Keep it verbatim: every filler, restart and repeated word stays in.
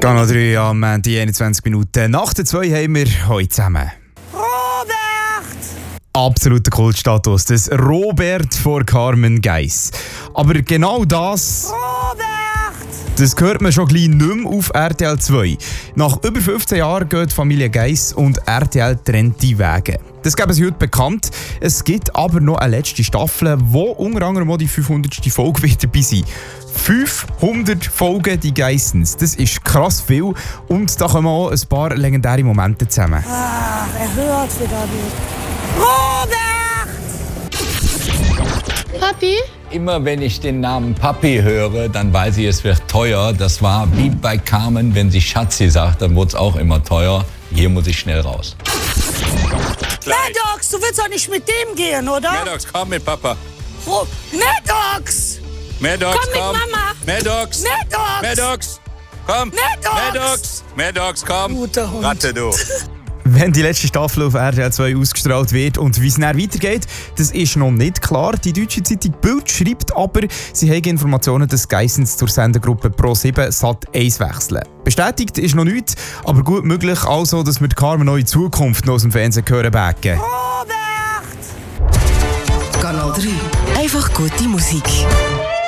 Kanal drei am die einundzwanzig Minuten. Nach der zwei haben wir heute zusammen. Robert! Absoluter Kultstatus, das Robert von Carmen Geiss. Aber genau das... Robert! Das hört man schon gleich nicht mehr auf R T L zwei. Nach über fünfzehn Jahren gehen die Familie Geiss und R T L getrennte Wege. Das geben sie heute bekannt. Es gibt aber noch eine letzte Staffel, wo unter anderem auch die fünfhundertste Folge wieder dabei sind. fünfhundert Folgen, die Geissens. Das ist krass viel. Und da kommen auch ein paar legendäre Momente zusammen. Ach, er hört wieder nicht. Robert! Papi? Immer wenn ich den Namen Papi höre, dann weiß ich, es wird teuer. Das war wie bei Carmen, wenn sie Schatzi sagt, dann wurde es auch immer teuer. Hier muss ich schnell raus. Maddox, du willst doch nicht mit dem gehen, oder? Maddox, komm mit Papa. Ro- Maddox! Maddox, Komm mit komm. Mama. Maddox. Maddox! Maddox, komm. Maddox. Maddox. Maddox, komm. Guter Hund. Ratte, du. Wenn die letzte Staffel auf R T L zwei ausgestrahlt wird und wie es dann weitergeht, das ist noch nicht klar. Die deutsche Zeitung Bild schreibt aber, sie haben Informationen, dass Geissens zur Sendergruppe Pro sieben Sat eins wechseln. Bestätigt ist noch nichts, aber gut möglich also, dass wir die Carmen noch in Zukunft noch aus dem Fernsehen hören werden. Robert! Kanal drei. Einfach gute Musik.